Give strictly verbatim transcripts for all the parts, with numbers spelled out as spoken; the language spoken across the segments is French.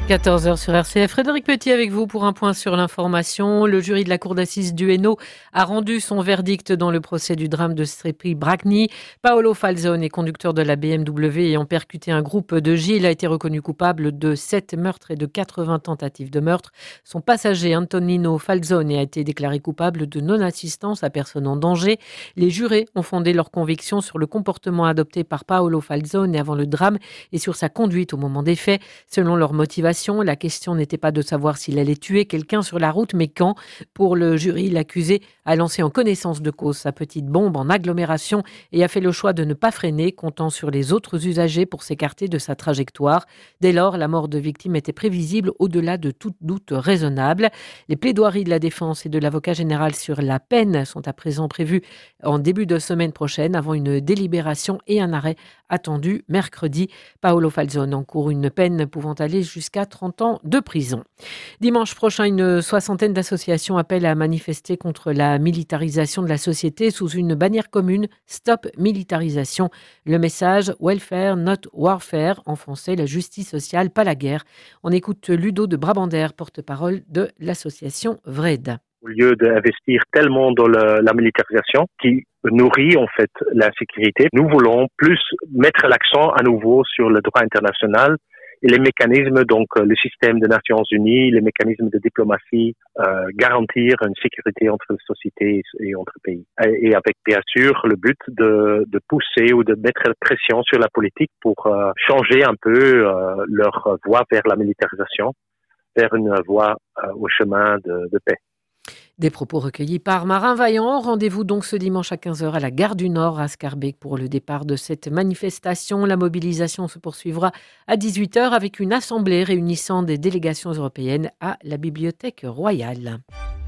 quatorze heures sur R C F. Frédéric Petit avec vous pour un point sur l'information. Le jury de la cour d'assises du Hainaut a rendu son verdict dans le procès du drame de Strepy-Bragny. Paolo Falzone, conducteur de la B M W ayant percuté un groupe de Gilles, a été reconnu coupable de sept meurtres et de quatre-vingts tentatives de meurtre. Son passager Antonino Falzone a été déclaré coupable de non-assistance à personne en danger. Les jurés ont fondé leur conviction sur le comportement adopté par Paolo Falzone avant le drame et sur sa conduite au moment des faits. Selon leur motivation, la question n'était pas de savoir s'il allait tuer quelqu'un sur la route, mais quand. Pour le jury, l'accusé a lancé en connaissance de cause sa petite bombe en agglomération et a fait le choix de ne pas freiner, comptant sur les autres usagers pour s'écarter de sa trajectoire. Dès lors, la mort de victime était prévisible au-delà de tout doute raisonnable. Les plaidoiries de la défense et de l'avocat général sur la peine sont à présent prévues en début de semaine prochaine, avant une délibération et un arrêt attendu mercredi. Paolo Falzone encourt une peine pouvant aller jusqu'à trente ans de prison. Dimanche prochain, une soixantaine d'associations appellent à manifester contre la militarisation de la société sous une bannière commune « Stop Militarisation ». Le message « Welfare, not warfare », en français « La justice sociale, pas la guerre ». On écoute Ludo de Brabander, porte-parole de l'association VRED. Au lieu d'investir tellement dans le, la militarisation qui nourrit en fait la sécurité, nous voulons plus mettre l'accent à nouveau sur le droit international et les mécanismes, donc le système des Nations Unies, les mécanismes de diplomatie, euh, garantir une sécurité entre les sociétés et entre pays. Et, et avec bien sûr le but de, de pousser ou de mettre pression sur la politique pour euh, changer un peu euh, leur voie vers la militarisation, vers une voie euh, au chemin de, de paix. Des propos recueillis par Marin Vaillant. Rendez-vous donc ce dimanche à quinze heures à la gare du Nord à Scarbeck pour le départ de cette manifestation. La mobilisation se poursuivra à dix-huit heures avec une assemblée réunissant des délégations européennes à la Bibliothèque royale.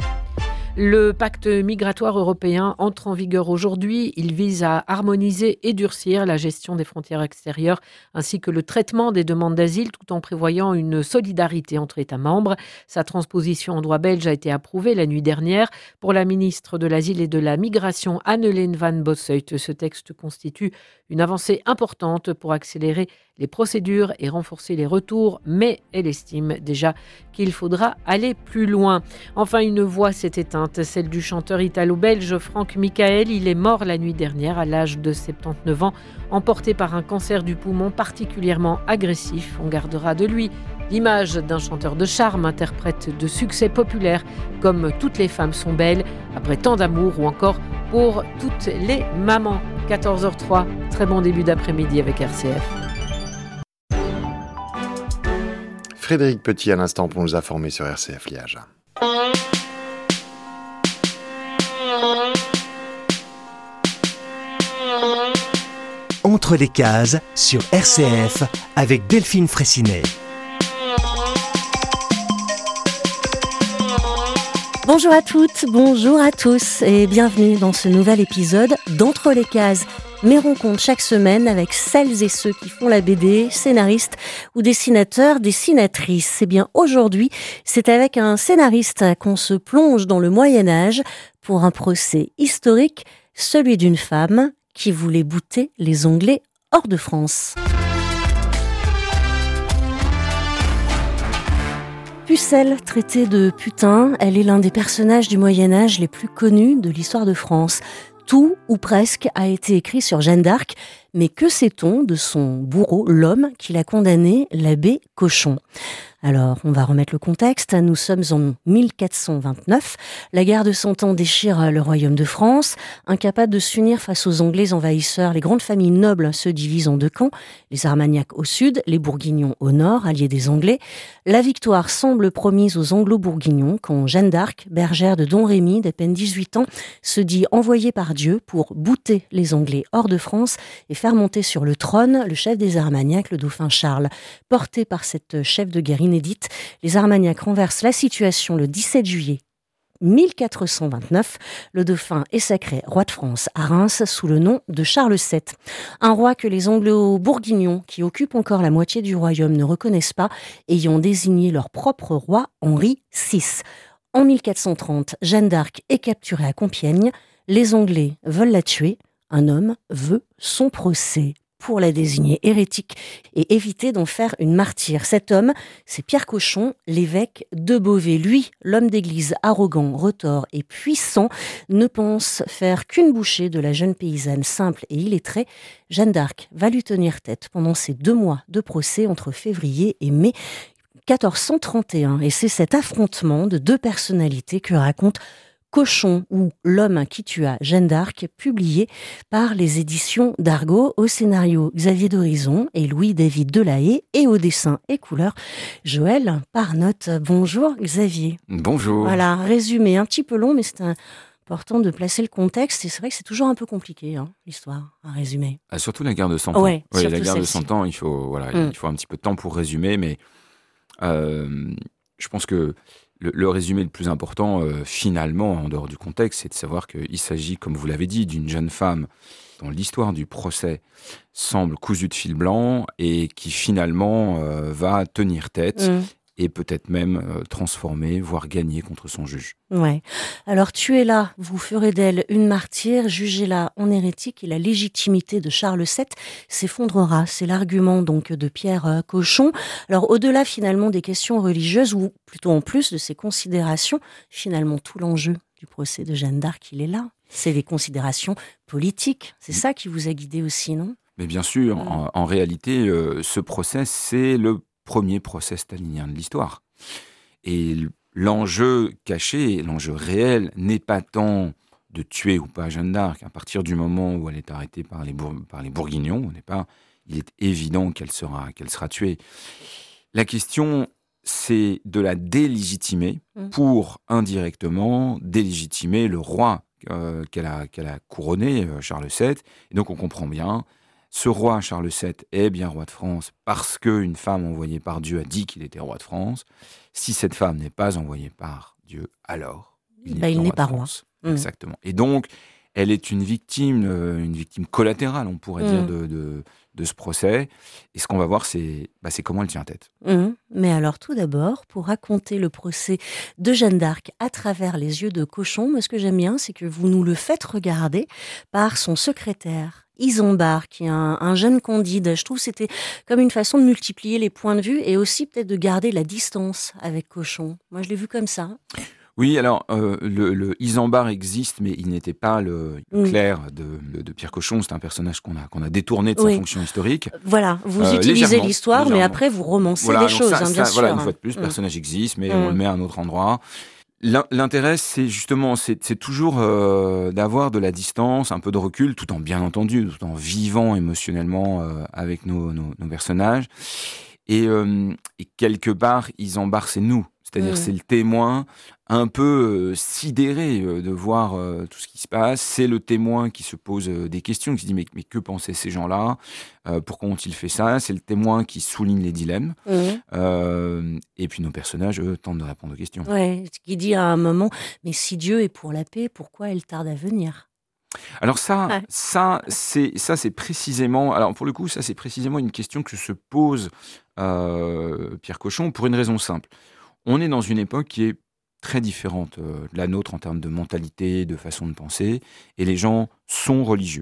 Le pacte migratoire européen entre en vigueur aujourd'hui. Il vise à harmoniser et durcir la gestion des frontières extérieures ainsi que le traitement des demandes d'asile tout en prévoyant une solidarité entre États membres. Sa transposition en droit belge a été approuvée la nuit dernière. Pour la ministre de l'Asile et de la Migration, Anne-Hélène Van Bossuyt, ce texte constitue une avancée importante pour accélérer les procédures et renforcer les retours, mais elle estime déjà qu'il faudra aller plus loin. Enfin, une voix s'est éteinte, celle du chanteur italo-belge Franck Michael. Il est mort la nuit dernière à l'âge de soixante-dix-neuf ans, emporté par un cancer du poumon particulièrement agressif. On gardera de lui l'image d'un chanteur de charme, interprète de succès populaire, comme Toutes les femmes sont belles, Après tant d'amour ou encore Pour toutes les mamans. quatorze heures zéro trois, très bon début d'après-midi avec R C F. Frédéric Petit à l'instant pour nous informer sur R C F Liège. Entre les cases sur R C F avec Delphine Fraissinet. Bonjour à toutes, bonjour à tous et bienvenue dans ce nouvel épisode d'Entre les cases. Mes rencontres chaque semaine avec celles et ceux qui font la B D, scénaristes ou dessinateurs, dessinatrices. Et bien aujourd'hui, c'est avec un scénariste qu'on se plonge dans le Moyen-Âge pour un procès historique, celui d'une femme qui voulait bouter les Anglais hors de France. Pucelle, traitée de putain, elle est l'un des personnages du Moyen-Âge les plus connus de l'histoire de France. Tout, ou presque, a été écrit sur Jeanne d'Arc, mais que sait-on de son bourreau, l'homme qui l'a condamné, l'abbé Cochon ? Alors, on va remettre le contexte. Nous sommes en mille quatre cent vingt-neuf. La guerre de Cent Ans déchire le royaume de France. Incapables de s'unir face aux Anglais envahisseurs, les grandes familles nobles se divisent en deux camps. Les Armagnacs au sud, les Bourguignons au nord, alliés des Anglais. La victoire semble promise aux Anglo-Bourguignons quand Jeanne d'Arc, bergère de Don Rémy, d'à peine dix-huit ans, se dit envoyée par Dieu pour bouter les Anglais hors de France et faire monter sur le trône le chef des Armagnacs, le dauphin Charles. Porté par cette chef de guerre inédite, les Armagnacs renversent la situation le dix-sept juillet mille quatre cent vingt-neuf. Le dauphin est sacré roi de France à Reims sous le nom de Charles sept. Un roi que les Anglo-Bourguignons, qui occupent encore la moitié du royaume, ne reconnaissent pas, ayant désigné leur propre roi Henri six. En mille quatre cent trente, Jeanne d'Arc est capturée à Compiègne. Les Anglais veulent la tuer. Un homme veut son procès. pour la désigner hérétique et éviter d'en faire une martyre. Cet homme, c'est Pierre Cochon, l'évêque de Beauvais. Lui, l'homme d'église arrogant, retors et puissant, ne pense faire qu'une bouchée de la jeune paysanne simple et illettrée. Jeanne d'Arc va lui tenir tête pendant ces deux mois de procès entre février et mai quatorze cent trente et un. Et c'est cet affrontement de deux personnalités que raconte Cochon ou L'homme qui tua Jeanne d'Arc, publié par les éditions d'Argo, au scénario Xavier Dorison et Louis-David Delahaye, et au dessin et couleurs Joël Parnotte. Bonjour Xavier. Bonjour. Voilà, résumé un petit peu long, mais c'est important de placer le contexte, et c'est vrai que c'est toujours un peu compliqué, hein, l'histoire, à résumer. Ah, surtout la guerre de Cent Ans. Ouais, oui, la surtout guerre de celle-ci. Cent Ans, il faut, voilà, Mm. il faut un petit peu de temps pour résumer, mais euh, je pense que le, le résumé le plus important, euh, finalement, en dehors du contexte, c'est de savoir qu'il s'agit, comme vous l'avez dit, d'une jeune femme dont l'histoire du procès semble cousue de fil blanc et qui finalement euh, va tenir tête Mm. et peut-être même euh, transformer, voire gagner contre son juge. Ouais. Alors, tuez-la, vous ferez d'elle une martyre, jugez-la en hérétique, et la légitimité de Charles sept s'effondrera. C'est l'argument donc de Pierre euh, Cochon. Alors, au-delà finalement des questions religieuses, ou plutôt en plus de ces considérations, finalement tout l'enjeu du procès de Jeanne d'Arc, il est là. C'est les considérations politiques. C'est ça qui vous a guidé aussi, non ? Mais bien sûr, Mm. en, en réalité, euh, ce procès, c'est le premier procès stalinien de l'histoire. Et l'enjeu caché, l'enjeu réel, n'est pas tant de tuer ou pas Jeanne d'Arc. À partir du moment où elle est arrêtée par les, Bour- par les Bourguignons, au départ, il est évident qu'elle sera, qu'elle sera tuée. La question, c'est de la délégitimer Mm. pour, indirectement, délégitimer le roi euh, qu'elle a, qu'elle a couronné, euh, Charles sept. Et donc, on comprend bien, ce roi Charles sept est bien roi de France parce qu'une femme envoyée par Dieu a dit qu'il était roi de France. Si cette femme n'est pas envoyée par Dieu, alors il Bah, n'est il pas n'est roi pas de roi. France. Mm. Exactement. Et donc, elle est une victime, euh, une victime collatérale, on pourrait Mm. dire, de, de, de ce procès. Et ce qu'on va voir, c'est, bah, c'est comment elle tient tête. Mmh. Mais alors tout d'abord, pour raconter le procès de Jeanne d'Arc à travers les yeux de Cochon, moi ce que j'aime bien, c'est que vous nous le faites regarder par son secrétaire, Isambard, qui est un, un jeune candide. Je trouve que c'était comme une façon de multiplier les points de vue et aussi peut-être de garder la distance avec Cochon. Moi je l'ai vu comme ça. Oui, alors, euh, le, le Isambard existe, mais il n'était pas le Mm. clerc de, de Pierre Cochon. C'est un personnage qu'on a, qu'on a détourné de Oui. sa fonction historique. Voilà, vous Euh, utilisez légèrement, l'histoire, mais légèrement. après vous romancez Voilà, les donc choses, ça- hein, ça- bien sûr. Voilà, une fois de plus, le Mm. personnage existe, mais Mm. on le met à un autre endroit. L'in- L'intérêt, c'est justement, c'est c'est toujours euh, d'avoir de la distance, un peu de recul, tout en bien entendu, tout en vivant émotionnellement euh, avec nos, nos, nos personnages. Et, euh, et quelque part, Isambard, c'est nous. C'est-à-dire, Mm. c'est le témoin un peu euh, sidéré euh, de voir euh, tout ce qui se passe. C'est le témoin qui se pose euh, des questions, qui se dit mais, mais que pensaient ces gens-là Euh, Pourquoi ont-ils fait ça? C'est le témoin qui souligne les dilemmes. Mm. Euh, et puis nos personnages, eux, tentent de répondre aux questions. Ouais, qui dit à un moment, mais si Dieu est pour la paix, pourquoi elle tarde à venir? Alors ça, Ouais. ça, c'est ça, c'est précisément. Alors pour le coup, ça, c'est précisément une question que se pose euh, Pierre Cochon pour une raison simple. On est dans une époque qui est très différente euh, de la nôtre en termes de mentalité, de façon de penser, et les gens sont religieux.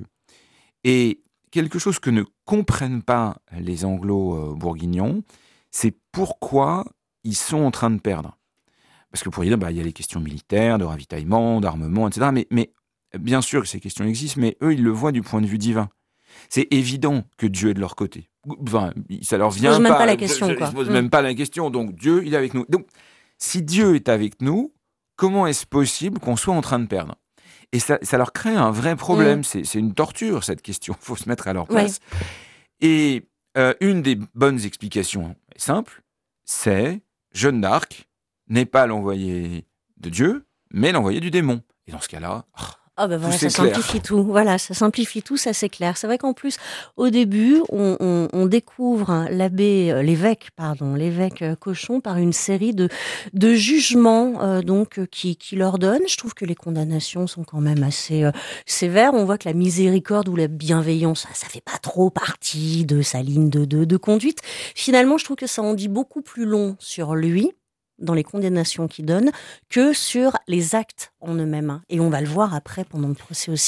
Et quelque chose que ne comprennent pas les Anglo-Bourguignons, c'est pourquoi ils sont en train de perdre. Parce que pour dire, bah, il y a les questions militaires, de ravitaillement, d'armement, et cetera. Mais, mais bien sûr que ces questions existent, mais eux, ils le voient du point de vue divin. C'est évident que Dieu est de leur côté. Enfin, ça leur se vient pose même pas. pas la question, Ils quoi. se posent Mm. même pas la question. Donc Dieu, il est avec nous. Donc, si Dieu est avec nous, comment est-ce possible qu'on soit en train de perdre? Et ça, ça leur crée un vrai problème. Mm. C'est, c'est une torture, cette question. Il faut se mettre à leur Ouais. place. Et euh, une des bonnes explications est simple, c'est Jeanne d'Arc n'est pas l'envoyé de Dieu, mais l'envoyé du démon. Et dans ce cas-là, oh, Ah ben voilà, Tout ça s'éclaire. simplifie tout. Voilà, ça simplifie tout, ça c'est clair. C'est vrai qu'en plus, au début, on, on, on découvre hein, l'abbé, euh, l'évêque, pardon, l'évêque euh, Cochon par une série de, de jugements euh, donc euh, qui, qui leur donnent. Je trouve que les condamnations sont quand même assez euh, sévères. On voit que la miséricorde ou la bienveillance, ça, ça fait pas trop partie de sa ligne de, de, de conduite. Finalement, je trouve que ça en dit beaucoup plus long sur lui, dans les condamnations qu'il donne, que sur les actes en eux-mêmes. Et on va le voir après pendant le procès aussi.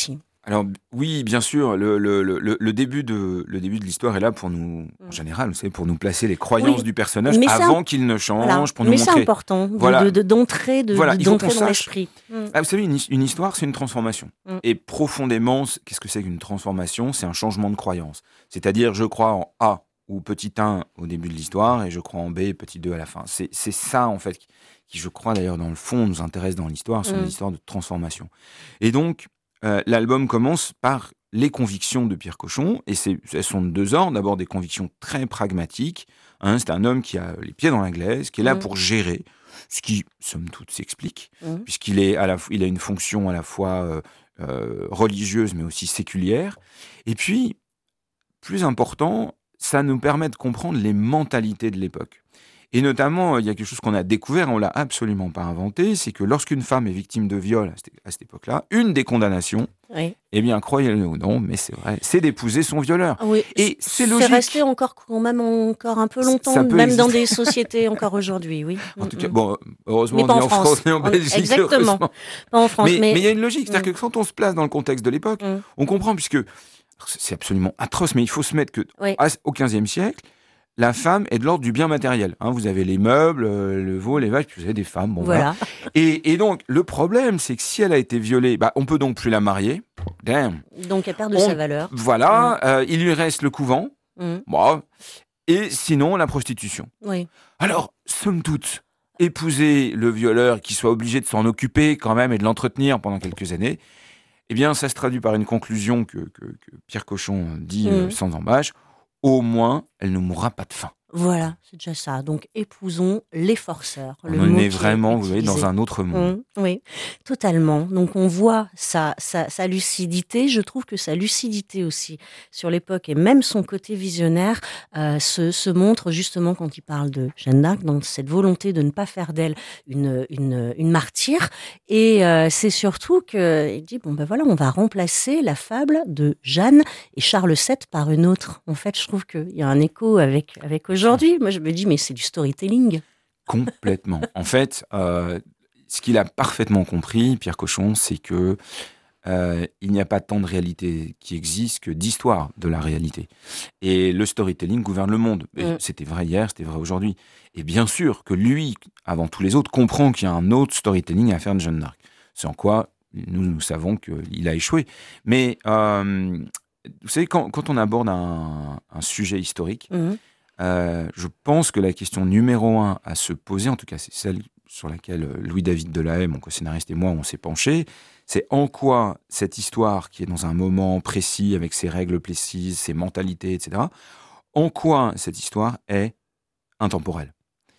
Alors oui, bien sûr, le, le, le, le début de, le début de l'histoire est là pour nous, en Mm. général, vous savez, pour nous placer les croyances Oui, du personnage mais c'est avant un- qu'il ne change, voilà. pour nous Mais c'est montrer. important de, Voilà. de- de- d'entrer, de, Voilà, de- il faut d'entrer qu'on dans sache. l'esprit. Mm. Ah, vous savez, une, une histoire, c'est une transformation. Mm. Et profondément, c'est- qu'est-ce que c'est qu'une transformation? C'est un changement de croyance. C'est-à-dire, je crois en A ou petit un au début de l'histoire et je crois en B, petit deux à la fin. C'est, c'est ça, en fait, qui, qui, je crois, d'ailleurs, dans le fond, nous intéresse dans l'histoire, sont Mm. des histoires de transformation. Et donc, euh, l'album commence par les convictions de Pierre Cochon, et c'est, elles sont de deux ordres. D'abord, des convictions très pragmatiques. Hein, c'est un homme qui a les pieds dans la glaise, qui est là Mm. pour gérer, ce qui, somme toute, s'explique, Mm. puisqu'il est à la, il a une fonction à la fois euh, euh, religieuse, mais aussi séculière. Et puis, plus important, ça nous permet de comprendre les mentalités de l'époque. Et notamment, il y a quelque chose qu'on a découvert, on l'a absolument pas inventé, c'est que lorsqu'une femme est victime de viol à cette, à cette époque-là, une des condamnations, Oui. eh bien, croyez-le ou non, mais c'est vrai, c'est d'épouser son violeur. Ah oui, Et c'est c'est logique. resté encore quand même encore un peu longtemps, Ça peut même dans exister. des sociétés encore aujourd'hui, oui. En tout Mm, cas, mm. bon, heureusement, Mais on pas est en en France. France et en En- Belgique. exactement. heureusement. Pas en France, Mais mais, mais il y a une logique, c'est-à-dire Mm. que quand on se place dans le contexte de l'époque, Mm. on comprend, puisque c'est absolument atroce, mais il faut se mettre que Oui. à- au quinzième siècle, la femme est de l'ordre du bien matériel. Hein, vous avez les meubles, euh, le veau, les vaches, puis vous avez des femmes. Bon, voilà. voilà. Et, et donc, le problème, c'est que si elle a été violée, bah, on peut donc plus la marier. Damn. Donc elle perd de On- sa valeur. Voilà, euh, il lui reste le couvent. Mm. Bon, et sinon, la prostitution. Oui. Alors, somme toute, épouser le violeur, qui soit obligé de s'en occuper quand même et de l'entretenir pendant quelques années, eh bien, ça se traduit par une conclusion que, que- que Pierre Cochon dit euh, Mm. sans embâche. Au moins, elle ne mourra pas de faim. Voilà, c'est déjà ça. Donc épousons les forceurs. On le en mot est qui vraiment, vous voyez, utilisé. dans un autre monde. Mmh, oui, totalement. Donc on voit sa, sa, sa lucidité. Je trouve que sa lucidité aussi sur l'époque et même son côté visionnaire euh, se, se montre justement quand il parle de Jeanne d'Arc, dans cette volonté de ne pas faire d'elle une, une, une martyre. Et euh, c'est surtout qu'il dit, bon ben voilà, on va remplacer la fable de Jeanne et Charles sept par une autre. En fait, je trouve qu'il y a un écho avec, avec aujourd'hui. Moi, je me dis, mais c'est du storytelling. Complètement. En fait, euh, ce qu'il a parfaitement compris, Pierre Cochon, c'est que euh, il n'y a pas tant de réalité qui existe que d'histoire de la réalité. Et le storytelling gouverne le monde. Et Mm. C'était vrai hier, c'était vrai aujourd'hui. Et bien sûr que lui, avant tous les autres, comprend qu'il y a un autre storytelling à faire de Jeanne d'Arc. C'est en quoi nous, nous savons qu'il a échoué. Mais euh, vous savez, quand, quand on aborde un, un sujet historique, Mmh. Euh, je pense que la question numéro un à se poser, en tout cas c'est celle sur laquelle euh, Louis-David Delahaye, mon co-scénariste et moi, on s'est penché, c'est en quoi cette histoire qui est dans un moment précis, avec ses règles précises, ses mentalités, et cetera, en quoi cette histoire est intemporelle.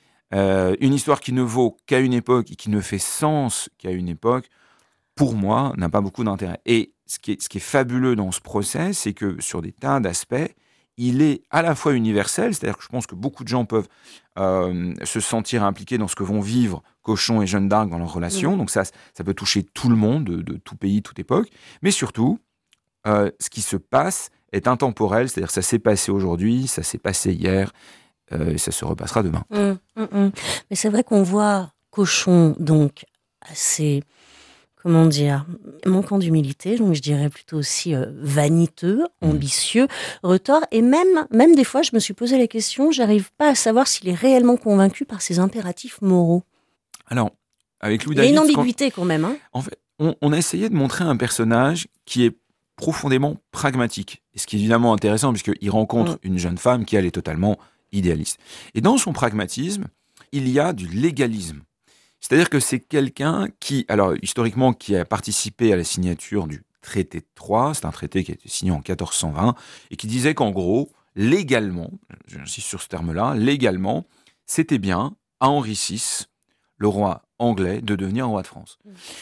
Euh, une histoire qui ne vaut qu'à une époque et qui ne fait sens qu'à une époque, pour moi, n'a pas beaucoup d'intérêt. Et ce qui est, ce qui est fabuleux dans ce procès, c'est que sur des tas d'aspects, il est à la fois universel, c'est-à-dire que je pense que beaucoup de gens peuvent euh, se sentir impliqués dans ce que vont vivre Cochon et Jeanne d'Arc dans leur relation. Mmh. Donc ça, ça peut toucher tout le monde, de, de tout pays, toute époque. Mais surtout, euh, ce qui se passe est intemporel, c'est-à-dire que ça s'est passé aujourd'hui, ça s'est passé hier, euh, et ça se repassera demain. Mmh, mmh, mmh. Mais c'est vrai qu'on voit Cochon, donc, assez, comment dire, manquant d'humilité, donc je dirais plutôt aussi euh, vaniteux, ambitieux, retors, et même, même des fois, je me suis posé la question, j'arrive pas à savoir s'il est réellement convaincu par ses impératifs moraux. Alors, avec Louis Il y a une David, quand- ambiguïté quand même, hein. en fait, on, on a essayé de montrer un personnage qui est profondément pragmatique. Et ce qui est évidemment intéressant, puisqu'il rencontre Mm. une jeune femme qui, elle, est totalement idéaliste. Et dans son pragmatisme, il y a du légalisme. C'est-à-dire que c'est quelqu'un qui, alors historiquement, qui a participé à la signature du traité de Troyes, c'est un traité qui a été signé en quatorze cent vingt, et qui disait qu'en gros, légalement, j'insiste sur ce terme-là, légalement, c'était bien à Henri six, le roi anglais, de devenir roi de France.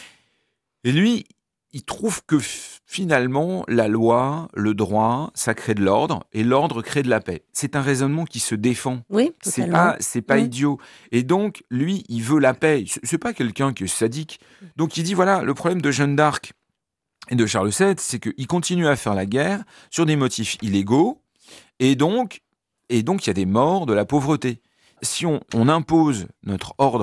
Et lui, il trouve que f- finalement, la loi, le droit, ça crée de l'ordre, et l'ordre crée de la paix. C'est un raisonnement qui se défend. Oui, C'est totalement. pas, c'est pas Mm. idiot. Et donc, lui, il veut la paix. C'est- C'est pas quelqu'un qui est sadique. Donc, il dit voilà, le problème de Jeanne d'Arc et de Charles sept, c'est qu'il continue à faire la guerre sur des motifs illégaux, et donc, et donc, il y a des morts, de la pauvreté. Si on, on impose notre ordre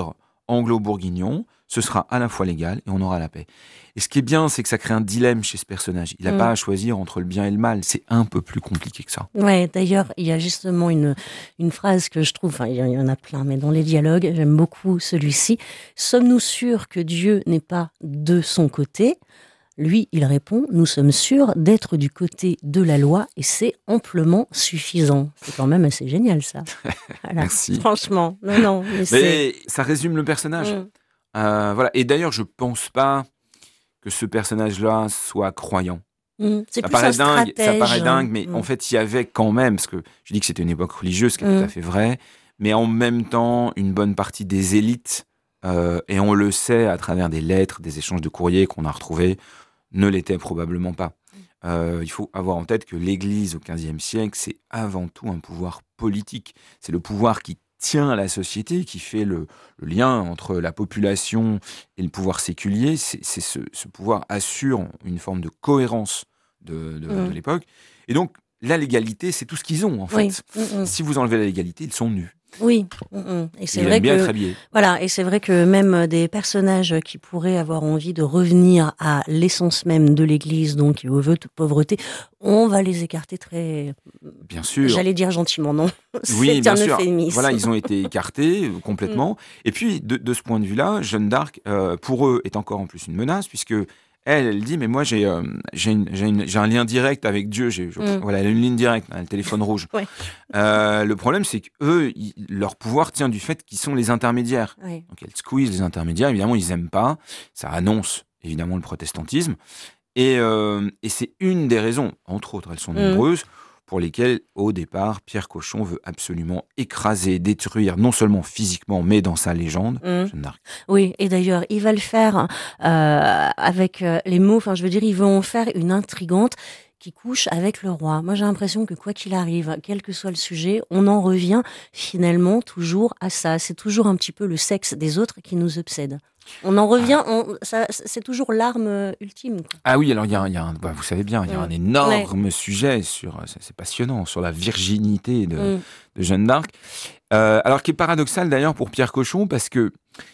anglo-bourguignon, ce sera à la fois légal et on aura la paix. Et ce qui est bien, c'est que ça crée un dilemme chez ce personnage. Il n'a Mm. pas à choisir entre le bien et le mal. C'est un peu plus compliqué que ça. Ouais, d'ailleurs, il y a justement une, une phrase que je trouve, enfin, il y en a plein, mais dans les dialogues, j'aime beaucoup celui-ci. Sommes-nous sûrs que Dieu n'est pas de son côté ? Lui, il répond, nous sommes sûrs d'être du côté de la loi et c'est amplement suffisant. C'est quand même assez génial, ça. Voilà. Merci. Franchement, non, non, mais, c'est... Mais ça résume le personnage. Mm. Euh, voilà. Et d'ailleurs, je pense pas que ce personnage-là soit croyant. Mm. C'est Ça plus paraît un dingue, ça stratège. paraît dingue, mais Mm. en fait, il y avait quand même, parce que je dis que c'était une époque religieuse, ce qui est Mm. tout à fait vrai, mais en même temps, une bonne partie des élites, euh, et on le sait à travers des lettres, des échanges de courriers qu'on a retrouvés, ne l'étaient probablement pas. Euh, il faut avoir en tête que l'Église au quinzième siècle, c'est avant tout un pouvoir politique. C'est le pouvoir qui tient la société, qui fait le, le lien entre la population et le pouvoir séculier. C'est, c'est ce, ce pouvoir assure une forme de cohérence de, de, Mm. de l'époque. Et donc, la légalité, c'est tout ce qu'ils ont, en Oui. fait. Mm, mm. Si vous enlevez la légalité, ils sont nus. Oui. Mm, mm. Et c'est Ils vrai aiment bien que être habillés. voilà, et c'est vrai que même des personnages qui pourraient avoir envie de revenir à l'essence même de l'Église, donc au vœu de pauvreté, on va les écarter très, Bien sûr. j'allais dire gentiment, non. Oui, C'est bien un sûr. euphémisme. Voilà, ils ont été écartés euh, complètement. Et puis, de, de ce point de vue-là, Jeanne d'Arc, euh, pour eux, est encore en plus une menace, puisque elle, elle dit, mais moi, j'ai, euh, j'ai, une- j'ai, une- j'ai un lien direct avec Dieu. J'ai, je- Mm. Voilà, elle a une ligne directe, hein, le téléphone rouge. Ouais. Euh, le problème, c'est qu'eux, ils- leur pouvoir tient du fait qu'ils sont les intermédiaires. Oui. Donc, elle squeeze les intermédiaires. Évidemment, ils n'aiment pas. Ça annonce, évidemment, le protestantisme. Et, euh, et c'est une des raisons, entre autres, elles sont Mm. nombreuses, pour lesquelles, au départ, Pierre Cochon veut absolument écraser, détruire, non seulement physiquement, mais dans sa légende, Mm. Jeanne d'Arc. Oui, et d'ailleurs, il va le faire euh, avec euh, les mots, enfin je veux dire, ils vont en faire une intrigante qui couche avec le roi. Moi, j'ai l'impression que quoi qu'il arrive, quel que soit le sujet, on en revient finalement toujours à ça. C'est toujours un petit peu le sexe des autres qui nous obsède. On en revient, on- ça, c'est toujours l'arme euh, ultime, quoi. Ah oui, alors il y a, un- il y a un, bah, vous savez bien, il y a un Mm. énorme sujet sur, c'est c'est passionnant, sur la virginité de, Mm. de Jeanne d'Arc. Euh, alors qui est paradoxal d'ailleurs pour Pierre Cochon, parce que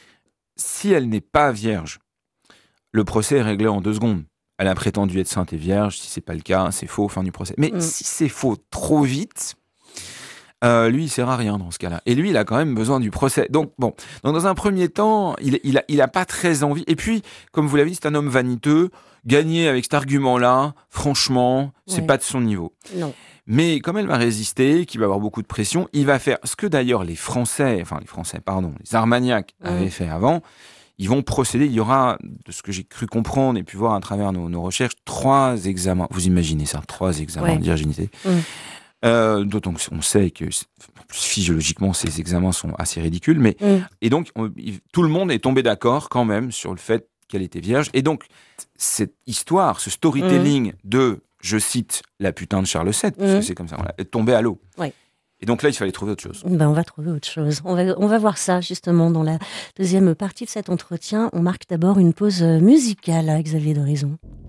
si elle n'est pas vierge, le procès est réglé en deux secondes. Elle a prétendu être sainte et vierge, si c'est pas le cas, c'est faux, fin du procès. Mais Mm. si c'est faux trop vite, euh, lui, il sert à rien dans ce cas-là. Et lui, il a quand même besoin du procès. Donc, bon, donc, dans un premier temps, il, il, a, il a pas très envie. Et puis, comme vous l'avez dit, c'est un homme vaniteux. Gagner avec cet argument-là, franchement, c'est Ouais. pas de son niveau. Non. Mais comme elle va résister, qu'il va avoir beaucoup de pression, il va faire ce que d'ailleurs les Français, enfin les Français, pardon, les Armagnacs Mm. avaient fait avant. Ils vont procéder, il y aura, de ce que j'ai cru comprendre et pu voir à travers nos, nos recherches, trois examens. Vous imaginez ça, trois examens Ouais. de virginité. Mm. Euh, d'autant qu'on sait que en plus, physiologiquement, ces examens sont assez ridicules. Mais, Mm. et donc, on- il- tout le monde est tombé d'accord quand même sur le fait qu'elle était vierge. Et donc, cette histoire, ce storytelling de, je cite, la putain de Charles sept, parce Mm. que c'est comme ça, voilà, est tombé à l'eau. Ouais. Et donc là, il fallait trouver autre chose. Ben, on va trouver autre chose. On va, on va voir ça justement dans la deuxième partie de cet entretien. On marque d'abord une pause musicale à Xavier d'Horizon.